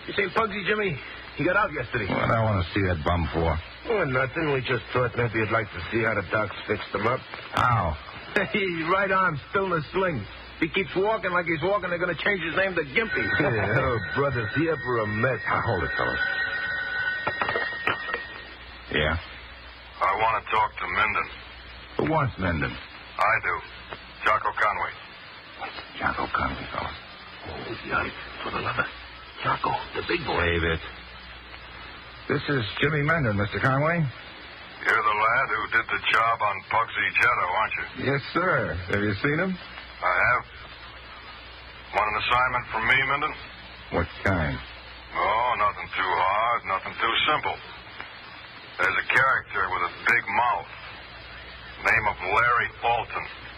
You seen Pugsy, Jimmy? He got out yesterday. What do I want to see that bum for? Oh, nothing. We just thought maybe you'd like to see how the docs fixed him up. How? His right arm's still in a sling. If he keeps walking like he's walking, they're going to change his name to Gimpy. Oh, brother, is he ever a mess? Hold it, fellas. Yeah? I want to talk to Minden. Who wants Minden? I do. Jocko Conway. Jocko Conway, fellas. Oh, yikes. For the lover. Jocko, the big boy. Save it. This is Jimmy Minden, Mr. Conway. You're the lad who did the job on Pugsy Jetto, aren't you? Yes, sir. Have you seen him? I have. Want an assignment from me, Minden? What kind? Oh, nothing too hard, nothing too simple. There's a character with a big mouth. Name of Larry Bolton.